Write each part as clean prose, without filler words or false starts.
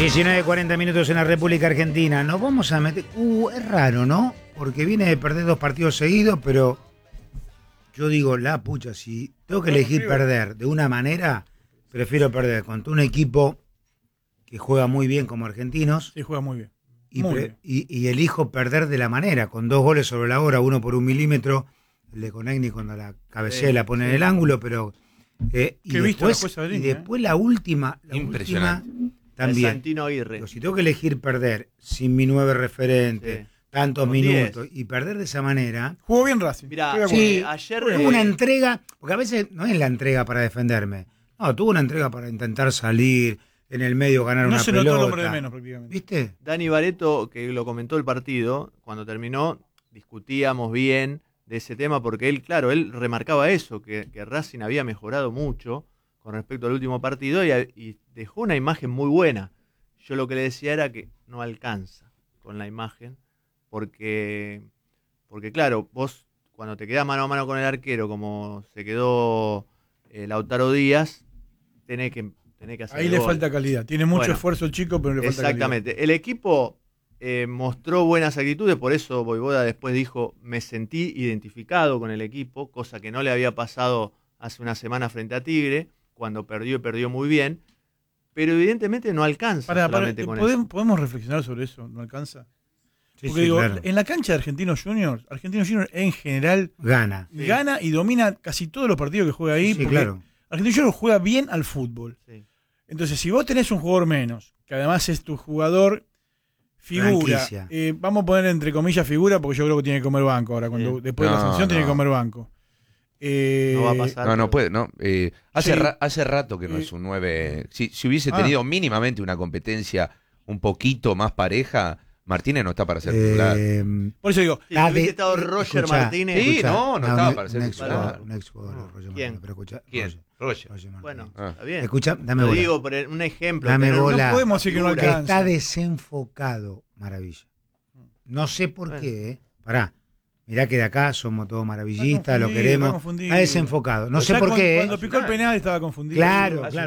19:40 minutos en la República Argentina. Nos vamos a meter... es raro, ¿no? Porque viene de perder 2 partidos seguidos, pero yo digo, la pucha, si tengo que elegir perder de una manera, prefiero perder contra un equipo que juega muy bien como Argentinos. Sí, juega muy bien. Y elijo perder de la manera, con 2 goles sobre la hora, uno por 1 milímetro, el de Conegni cuando la cabecea y la pone en el ángulo, pero... y después la última también. Santino Aguirre. Pero si tengo que elegir perder sin mi 9 referente, tantos con minutos, 10. Y perder de esa manera... Jugó bien Racing. Mirá, ayer... Tuvo una entrega, porque a veces no es la entrega para defenderme, no, tuvo una entrega para intentar salir, en el medio ganar una pelota. No se notó el hombre de menos prácticamente. ¿Viste? Dani Barreto, que lo comentó el partido, cuando terminó, discutíamos bien de ese tema, porque él, claro, él remarcaba eso, que Racing había mejorado mucho con respecto al último partido y dejó una imagen muy buena. Yo lo que le decía era que no alcanza con la imagen, porque claro, vos cuando te quedás mano a mano con el arquero, como se quedó Lautaro Díaz, tenés que hacer ahí le falta calidad. Tiene mucho esfuerzo el chico, pero le falta calidad. Exactamente. El equipo mostró buenas actitudes, por eso Voivoda después dijo, me sentí identificado con el equipo, cosa que no le había pasado hace una semana frente a Tigre, cuando perdió muy bien, pero evidentemente no alcanza solamente con eso. ¿Podemos reflexionar sobre eso? ¿No alcanza? Sí, porque digo, claro. En la cancha de Argentinos Juniors en general gana y domina casi todos los partidos que juega ahí, sí, claro. Argentinos Juniors juega bien al fútbol. Sí. Entonces, si vos tenés un jugador menos, que además es tu jugador figura, vamos a poner entre comillas figura, porque yo creo que tiene que comer banco ahora, después de la sanción tiene que comer banco. No va a pasar. No puede, no. Hace rato que no es un 9. Si hubiese tenido mínimamente una competencia un poquito más pareja, Martínez no está para ser titular. Por eso digo, si hubiese estado Roger Martínez. Sí, no estaba para ser titular. Un ex jugador, Roger ¿Quién? Martínez. ¿Quién? Roger. Bueno, está bien. Escucha, dame bola. Lo digo por un ejemplo. Dame bola. No podemos decir que no alcanza. Está desenfocado, Maravilla. No sé por qué, Pará. Mirá que de acá somos todos maravillistas, lo queremos. Está desenfocado. No sé por qué. Cuando picó el penal estaba confundido. Claro. Bueno,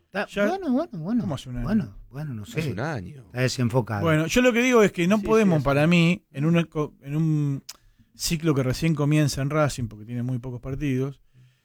no sé. Hace un año. Está desenfocado. Bueno, yo lo que digo es que no podemos, para mí, en un ciclo que recién comienza en Racing, porque tiene muy pocos partidos,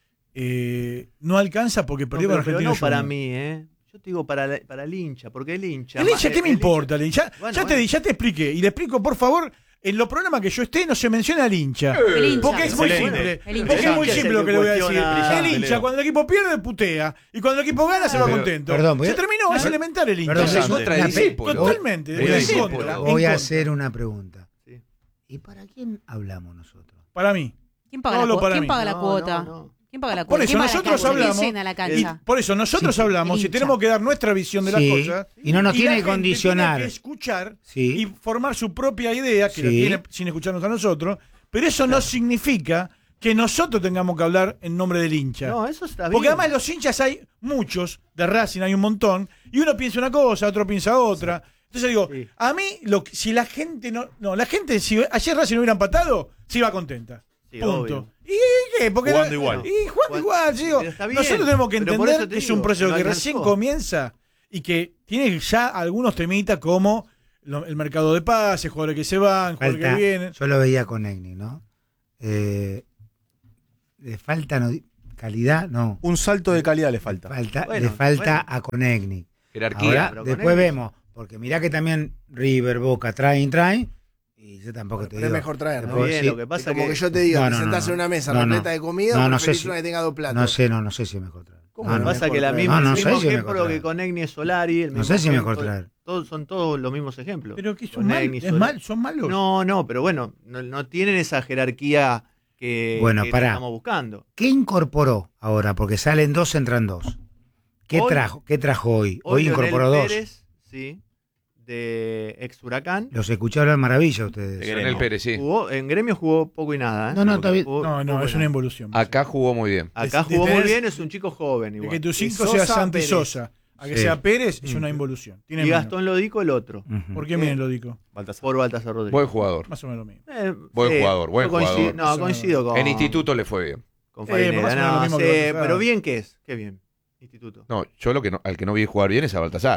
no alcanza porque perdió con Argentinos. No para mí, Yo te digo para el hincha, porque el hincha... ¿El hincha qué me importa? El hincha? Ya te expliqué, y le explico, por favor... En los programas que yo esté no se menciona al hincha. Porque es muy simple. Porque es muy simple lo que le voy a decir. El hincha, cuando el equipo pierde, putea. Y cuando el equipo gana, se va contento. Se terminó, es elemental el hincha. Totalmente. Voy a hacer una pregunta. ¿Y para quién hablamos nosotros? Para mí. ¿Quién paga la cuota? ¿Quién paga la cuota? Por eso nosotros hablamos. Por eso nosotros hablamos y tenemos que dar nuestra visión de las cosas. Y no nos tiene que condicionar. Tiene que escuchar y formar su propia idea, que la tiene sin escucharnos a nosotros. Pero eso no significa que nosotros tengamos que hablar en nombre del hincha. No, eso está bien. Porque además los hinchas hay muchos, de Racing hay un montón, y uno piensa una cosa, otro piensa otra. Entonces digo, a mí, si la gente la gente, si ayer Racing no hubiera empatado, se iba contenta. Sí, punto. Obvio. ¿Y qué? Porque jugando igual. Digo, nosotros tenemos que entender que es un proceso que recién comienza y que tiene ya algunos temitas como el mercado de pases, jugadores que se van, jugadores que vienen. Yo lo veía con Egni, ¿no? Le falta calidad, no. Un salto de calidad le falta. Le falta a Conegni. Jerarquía. Ahora, después vemos, porque mirá que también River, Boca traen. Y yo tampoco te digo. Es mejor traer, ¿no? Bien, lo que pasa como que yo te diga, sentás en una mesa repleta de comida, no sé si, una que tenga 2 platos. No sé si es mejor traer. ¿Cómo? Lo que pasa es que la misma ejemplo que con Egni es Solari. No sé si es mejor traer. Son todos los mismos ejemplos. Pero que son malos. No, pero bueno, no tienen esa jerarquía que estamos buscando. ¿Qué incorporó ahora? Porque salen 2, entran 2. ¿Qué trajo hoy? Hoy incorporó 2. Sí. De ex Huracán. Los escuché hablar maravilla ustedes. En el Pérez, sí. En Gremio jugó poco y nada. No, está bien. No, es una involución. Acá jugó muy bien. Acá jugó muy bien, es un chico joven. Igual. De que tu 5 sea Santi Sosa, a que sea Pérez, es una involución. Y Gastón Lodico el otro. ¿Por qué viene Lodico? Por Baltasar Rodríguez. Buen jugador. Más o menos lo mismo. Buen jugador. No, coincido con... En Instituto le fue bien. Con Farinera. Pero bien, ¿qué es? Qué bien. Instituto. No, yo al que no vi jugar bien es a Baltasar.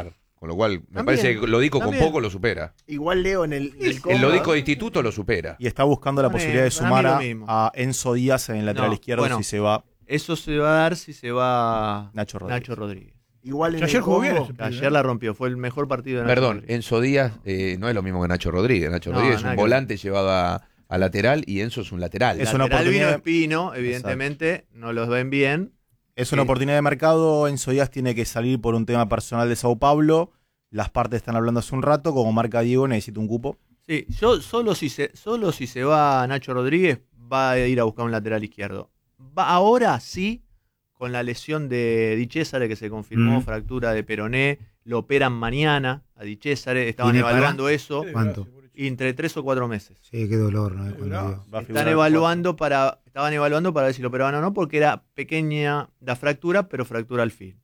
Con lo cual, me parece que Lodico con poco lo supera. Igual Leo en el Lodico de Instituto lo supera. Y está buscando la posibilidad de sumar a Enzo Díaz en el lateral izquierdo si se va. Eso se va a dar si se va Nacho Rodríguez. Igual ayer jugó bien. Ayer la rompió, fue el mejor partido de Nacho Rodríguez. Enzo Díaz no es lo mismo que Nacho Rodríguez. Nacho Rodríguez es un volante llevado a lateral y Enzo es un lateral. Es una oportunidad. Vino Espino, evidentemente, no los ven bien. Es una oportunidad de mercado. Enzo Díaz tiene que salir por un tema personal de Sao Paulo. Las partes están hablando hace un rato. Como marca Diego, necesita un cupo. Sí, yo solo si se va Nacho Rodríguez, va a ir a buscar un lateral izquierdo. Ahora sí, con la lesión de Di Cesare que se confirmó, fractura de peroné, lo operan mañana a Di Cesare. Estaban evaluando eso. ¿Cuánto? Entre 3 o 4 meses. Sí, qué dolor, ¿no? Estaban evaluando para ver si lo operaban o no, porque era pequeña la fractura, pero fractura al fin.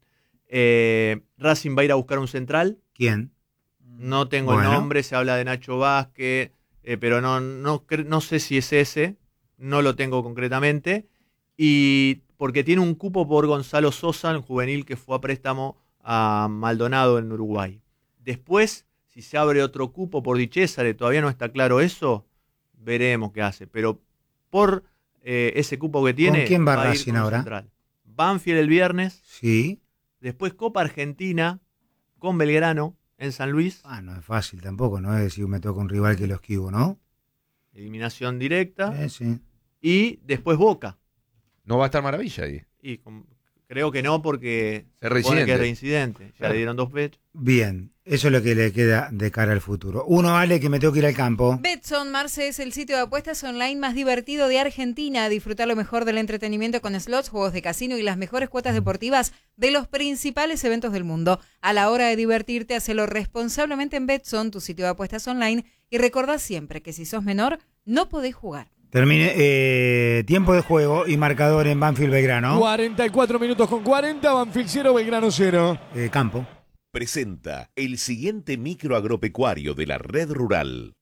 Racing va a ir a buscar un central. ¿Quién? No tengo el nombre, se habla de Nacho Vázquez, pero no sé si es ese, no lo tengo concretamente. Y porque tiene un cupo por Gonzalo Sosa, el juvenil que fue a préstamo a Maldonado en Uruguay. Después, si se abre otro cupo por Di Cesare, todavía no está claro eso, veremos qué hace. Pero por ese cupo que tiene, ¿con quién va a ir Racing con ahora? Central. Banfield el viernes. Sí. Después Copa Argentina con Belgrano en San Luis. No es fácil tampoco, no es decir me toca un rival que lo esquivo, ¿no? Eliminación directa. Sí. Y después Boca. ¿No va a estar Maravilla ahí? Creo que no, porque se supone que es reincidente. Ya le dieron 2 fechas. Bien, eso es lo que le queda de cara al futuro. Uno, Ale, que me tengo que ir al campo. Betson, Marce, es el sitio de apuestas online más divertido de Argentina. Disfrutar lo mejor del entretenimiento con slots, juegos de casino y las mejores cuotas deportivas de los principales eventos del mundo. A la hora de divertirte, hacelo responsablemente en Betson, tu sitio de apuestas online. Y recordá siempre que si sos menor, no podés jugar. Termine tiempo de juego y marcador en Banfield Belgrano. 44 minutos con 40, Banfield 0, Belgrano 0. Campo. Presenta el siguiente micro agropecuario de la Red Rural.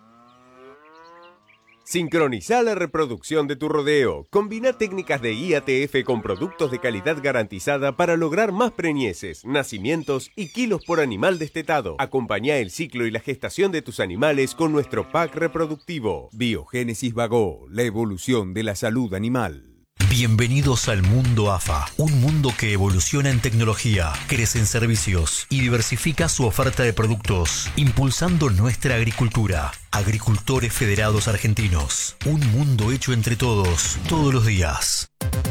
Sincroniza la reproducción de tu rodeo. Combina técnicas de IATF con productos de calidad garantizada para lograr más preñeces, nacimientos y kilos por animal destetado. Acompañá el ciclo y la gestación de tus animales con nuestro pack reproductivo. Biogénesis Vagó, la evolución de la salud animal. Bienvenidos al mundo AFA, un mundo que evoluciona en tecnología, crece en servicios y diversifica su oferta de productos, impulsando nuestra agricultura. Agricultores Federados Argentinos, un mundo hecho entre todos, todos los días.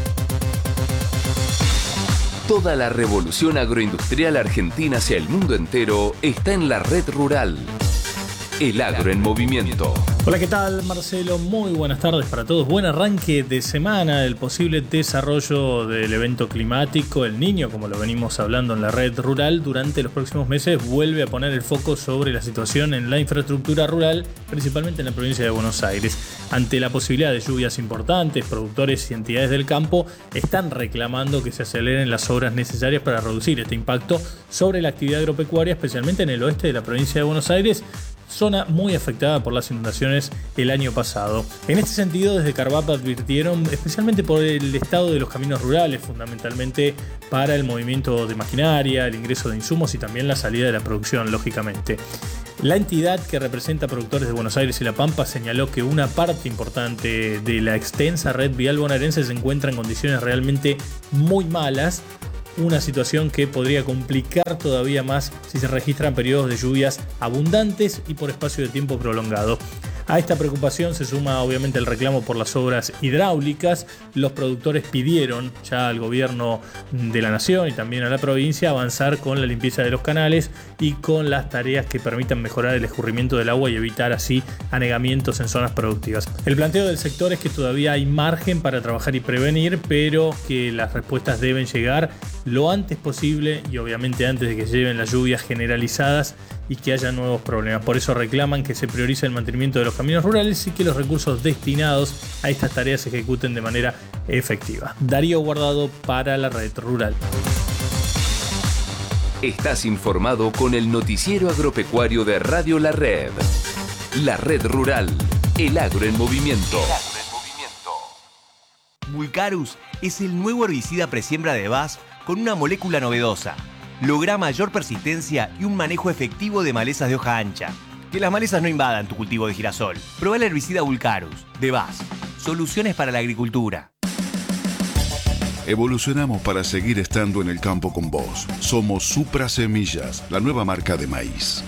Toda la revolución agroindustrial argentina hacia el mundo entero está en la Red Rural. El agro en movimiento. Hola, ¿qué tal, Marcelo? Muy buenas tardes para todos. Buen arranque de semana del posible desarrollo del evento climático El Niño, como lo venimos hablando en la Red Rural. Durante los próximos meses vuelve a poner el foco sobre la situación en la infraestructura rural, principalmente en la provincia de Buenos Aires. Ante la posibilidad de lluvias importantes, productores y entidades del campo están reclamando que se aceleren las obras necesarias para reducir este impacto sobre la actividad agropecuaria, especialmente en el oeste de la provincia de Buenos Aires, zona muy afectada por las inundaciones el año pasado. En este sentido, desde Carvap advirtieron especialmente por el estado de los caminos rurales, fundamentalmente para el movimiento de maquinaria, el ingreso de insumos y también la salida de la producción, lógicamente. La entidad que representa a productores de Buenos Aires y La Pampa señaló que una parte importante de la extensa red vial bonaerense se encuentra en condiciones realmente muy malas, una situación que podría complicar todavía más si se registran periodos de lluvias abundantes y por espacio de tiempo prolongado. A esta preocupación se suma obviamente el reclamo por las obras hidráulicas. Los productores pidieron ya al gobierno de la nación y también a la provincia avanzar con la limpieza de los canales y con las tareas que permitan mejorar el escurrimiento del agua y evitar así anegamientos en zonas productivas. El planteo del sector es que todavía hay margen para trabajar y prevenir, pero que las respuestas deben llegar lo antes posible y obviamente antes de que lleguen las lluvias generalizadas y que haya nuevos problemas. Por eso reclaman que se priorice el mantenimiento de los caminos rurales y que los recursos destinados a estas tareas se ejecuten de manera efectiva. Darío Guardado para la Red Rural. Estás informado con el noticiero agropecuario de Radio La Red. La Red Rural, el agro en movimiento. Vulcarus es el nuevo herbicida presiembra de BASF con una molécula novedosa. lográ mayor persistencia y un manejo efectivo de malezas de hoja ancha. Que las malezas no invadan tu cultivo de girasol. Probá el herbicida Vulcarus, de BAS. Soluciones para la agricultura. Evolucionamos para seguir estando en el campo con vos. Somos Supra Semillas, la nueva marca de maíz.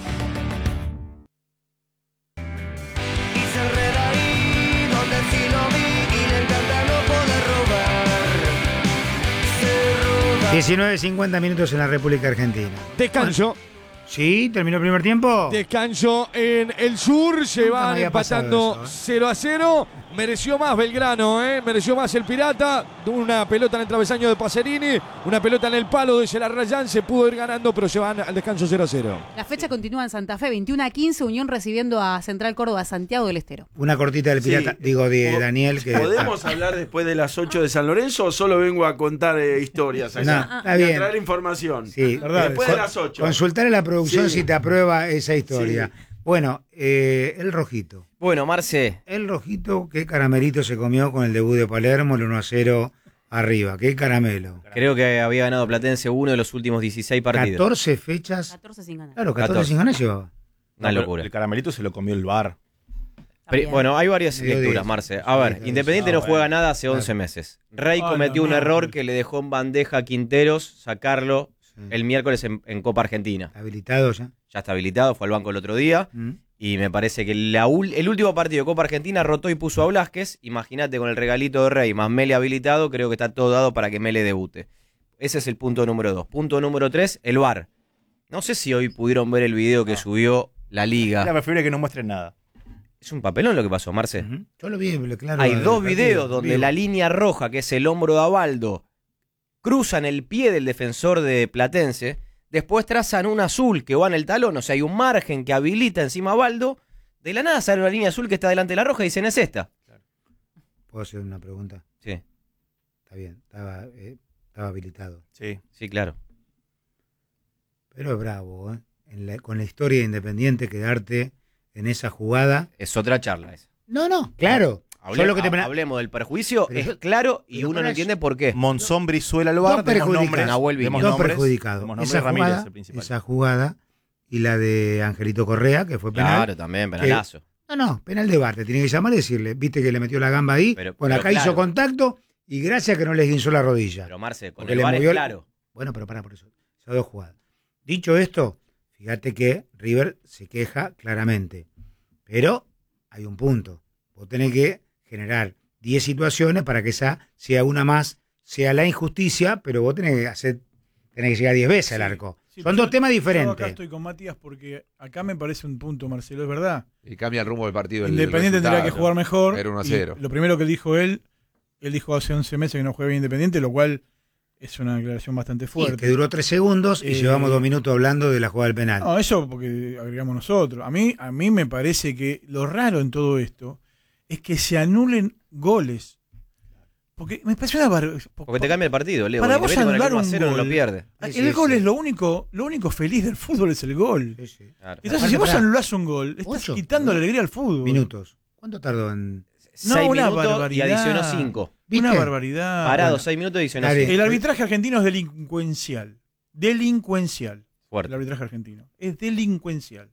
19:50 minutos en la República Argentina. Descanso. Bueno, sí, terminó el primer tiempo. Descanso en el sur, se van empatando 0-0. Mereció más Belgrano, mereció más el Pirata. Una pelota en el travesaño de Pacerini, una pelota en el palo de Celarrayán, se pudo ir ganando, pero se van al descanso 0-0. La fecha continúa en Santa Fe, 21-15, Unión recibiendo a Central Córdoba, Santiago del Estero. Una cortita del Pirata, de Daniel. Que ¿Podemos hablar después de las 8 de San Lorenzo o solo vengo a contar historias acá? No, está bien. A traer información. Sí, después de las 8. Consultar a la producción si te aprueba esa historia. Sí. Bueno, el Rojito. Bueno, Marce. El Rojito, qué caramelito se comió con el debut de Palermo, el 1-0 arriba. Qué caramelo. Creo que había ganado Platense uno de los últimos 16 partidos. 14 fechas. 14 sin ganar. Claro, 14 sin ganar llevaba. Una locura. El caramelito se lo comió el VAR. Bueno, hay varias lecturas, Marce. A ver, Independiente no juega nada hace 11 meses. Rey cometió un error que le dejó en bandeja a Quinteros sacarlo el miércoles en Copa Argentina. Habilitado ya. Ya está habilitado, fue al banco el otro día. Y me parece que el último partido de Copa Argentina rotó y puso a Blázquez. Imagínate con el regalito de Rey más Mele habilitado, creo que está todo dado para que Mele debute. Ese es el punto número 2. Punto número 3, el VAR. No sé si hoy pudieron ver el video que subió la Liga. Era preferible que no muestren nada. Es un papelón lo que pasó, Marce. Yo lo vi, claro. Hay dos videos donde la línea roja, que es el hombro de Abaldo, cruzan el pie del defensor de Platense. Después trazan un azul que va en el talón, o sea, hay un margen que habilita encima a Baldo. De la nada sale una línea azul que está delante de la roja y dicen, es esta. Claro. ¿Puedo hacer una pregunta? Sí. Está bien, estaba habilitado. Sí, claro. Pero es bravo, con la historia de Independiente, quedarte en esa jugada. Es otra charla esa. No, claro. Hablemos del perjuicio, pero, es claro, y uno no entiende por qué. Monzón, Brizuela, el VAR, dos perjudicados. Esa jugada y la de Angelito Correa, que fue penal. Claro, también, penalazo. No, penal de VAR, te tiene que llamar y decirle, viste que le metió la gamba ahí, acá claro. Hizo contacto y gracias que no le guinzó la rodilla. Pero Marce, con el VAR es claro. Bueno, pero por eso, esas dos jugadas. Dicho esto, fíjate que River se queja claramente, pero hay un punto. Vos tenés que generar 10 situaciones para que esa sea una más, sea la injusticia, pero vos tenés que llegar 10 veces al arco. Sí, son dos temas diferentes. Yo acá estoy con Matías porque acá me parece un punto, Marcelo, es verdad. Y cambia el rumbo del partido. Independiente tendría que jugar mejor. Era 1-0. Lo primero que dijo él dijo hace 11 meses que no juega bien Independiente, lo cual es una declaración bastante fuerte. Sí, que duró 3 segundos y llevamos 2 minutos hablando de la jugada del penal. No, eso porque agregamos nosotros. A mí me parece que lo raro en todo esto es que se anulen goles. Porque me parece una porque te cambia el partido, Leo. Para vos anular un gol, no lo pierde. El gol es lo único feliz del fútbol, es el gol. Sí. Claro. Entonces, si vos anulás un gol, estás quitando la alegría al fútbol. Minutos. ¿Cuánto tardó en...? 6 minutos y adicionó 5. Una barbaridad. Parado, 6 minutos y adicionó 5. El arbitraje argentino es delincuencial. Fuerte. El arbitraje argentino. Es delincuencial.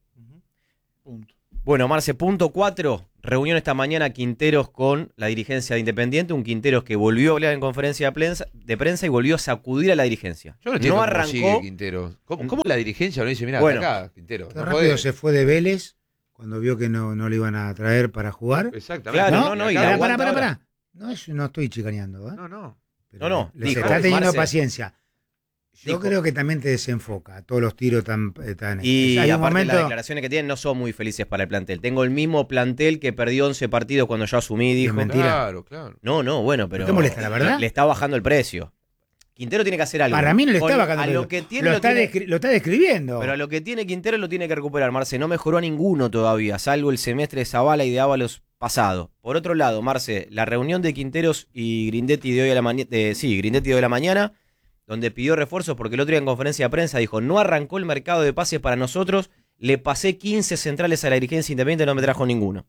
Punto. Bueno, Marce, punto 4. Reunión esta mañana Quinteros con la dirigencia de Independiente. Un Quinteros que volvió a hablar en conferencia de prensa y volvió a sacudir a la dirigencia. Yo no arrancó. Sigue Quinteros. ¿Cómo la dirigencia no dice, mira, acá, Quinteros? No rápido se fue de Vélez cuando vio que no le iban a traer para jugar. Exactamente. Claro, no. Pará. No estoy chicaneando. No. Les está teniendo paciencia. Yo creo que también te desenfoca todos los tiros tan y hay aparte las declaraciones que tienen no son muy felices para el plantel. Tengo el mismo plantel que perdió 11 partidos cuando yo asumí, dijo. Mentira. Claro. No, bueno, pero ¿qué molesta, la verdad? Le está bajando el precio. Quintero tiene que hacer algo. Para mí no le está bajando el precio. Lo está describiendo. Pero a lo que tiene Quintero lo tiene que recuperar, Marce. No mejoró a ninguno todavía, salvo el semestre de Zavala y de Ábalos pasado. Por otro lado, Marce, la reunión de Quinteros y Grindetti de hoy a la mañana, Grindetti de hoy a la mañana, donde pidió refuerzos porque el otro día en conferencia de prensa dijo, no arrancó el mercado de pases para nosotros, le pasé 15 centrales a la dirigencia Independiente y no me trajo ninguno.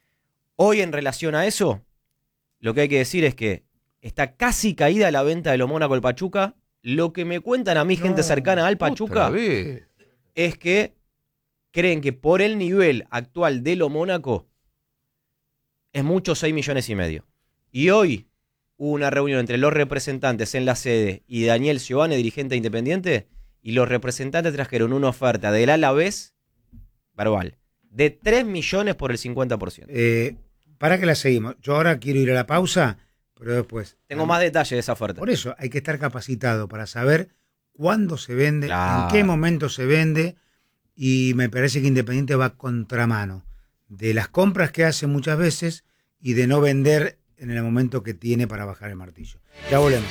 Hoy en relación a eso, lo que hay que decir es que está casi caída la venta de lo Mónaco al Pachuca Lo que me cuentan a mí gente cercana al Pachuca es que creen que por el nivel actual de lo Mónaco es mucho 6,5 millones. Y hoy hubo una reunión entre los representantes en la sede y Daniel Giovane, dirigente independiente, y los representantes trajeron una oferta del Alavés verbal de 3 millones por el 50%. ¿Para qué la seguimos? Yo ahora quiero ir a la pausa, pero después... Tengo más detalles de esa oferta. Por eso hay que estar capacitado para saber cuándo se vende, Claro. en qué momento se vende, y me parece que Independiente va contramano de las compras que hace muchas veces y de no vender en el momento que tiene para bajar el martillo. Ya volvemos.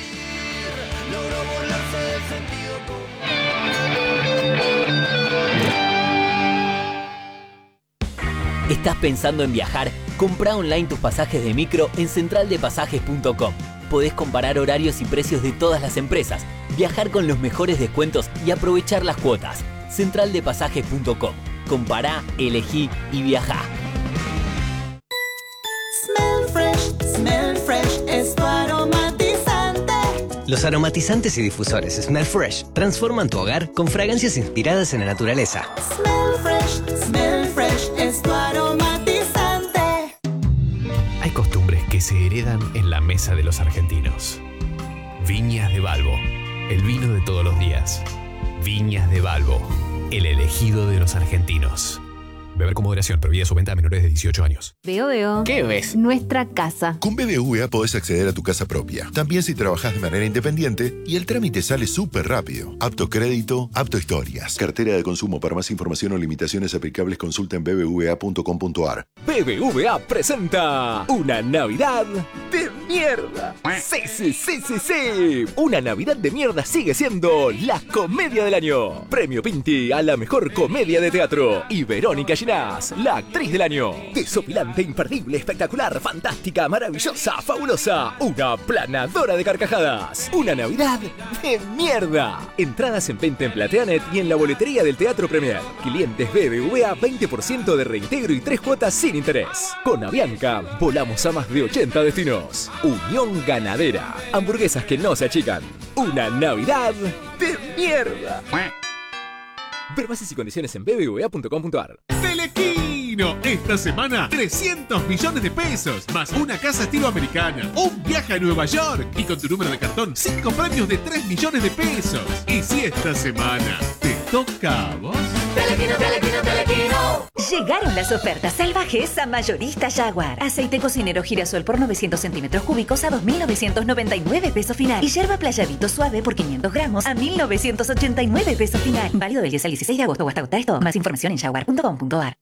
¿Estás pensando en viajar? Comprá online tus pasajes de micro en centraldepasajes.com. Podés comparar horarios y precios de todas las empresas, viajar con los mejores descuentos y aprovechar las cuotas. Centraldepasajes.com. Compará, elegí y viajá. Smell Fresh es tu aromatizante. Los aromatizantes y difusores Smell Fresh transforman tu hogar con fragancias inspiradas en la naturaleza. Smell Fresh es tu aromatizante. Hay costumbres que se heredan en la mesa de los argentinos. Viñas de Balbo, el vino de todos los días. Viñas de Balbo, el elegido de los argentinos. Beber con moderación, prohibida su venta a menores de 18 años. Veo. ¿Qué ves? Nuestra casa. Con BBVA podés acceder a tu casa propia, también si trabajás de manera independiente, y el trámite sale súper rápido. Apto crédito, apto historias. Cartera de consumo. Para más información o limitaciones aplicables, consulta en bbva.com.ar. BBVA presenta una Navidad de mierda. Sí. Una Navidad de mierda sigue siendo la comedia del año. Premio Pinti a la mejor comedia de teatro. Y Verónica Ginás, la actriz del año. Desopilante, imperdible, espectacular, fantástica, maravillosa, fabulosa. Una planadora de carcajadas. Una Navidad de mierda. Entradas en venta en Plateanet y en la boletería del Teatro Premier. Clientes BBVA, 20% de reintegro y 3 cuotas sin interés. Con Avianca, volamos a más de 80 destinos. Unión Ganadera. Hamburguesas que no se achican. Una Navidad de mierda. Ver bases y condiciones en bbva.com.ar. Telequino, esta semana 300 millones de pesos, más una casa estilo americana, un viaje a Nueva York y con tu número de cartón 5 premios de 3 millones de pesos. Y si esta semana te toca a vos... Telequino. Llegaron las ofertas salvajes a Mayorista Jaguar. Aceite cocinero girasol por 900 centímetros cúbicos a 2.999 pesos final. Y yerba playadito suave por 500 gramos a 1.989 pesos final. Válido del 10 al 16 de agosto o hasta agotar esto. Más información en jaguar.com.ar.